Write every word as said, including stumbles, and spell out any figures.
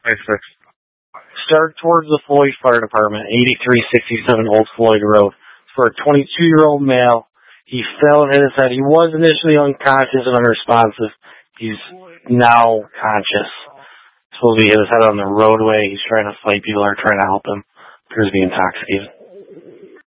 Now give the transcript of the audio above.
Five six. Start towards the Floyd Fire Department, eighty-three sixty-seven Old Floyd Road. For a twenty-two-year-old male, he fell and hit his head. He was initially unconscious and unresponsive. He's now conscious. Supposedly he hit his head on the roadway. He's trying to fight people that are trying to help him. Appears to be intoxicated.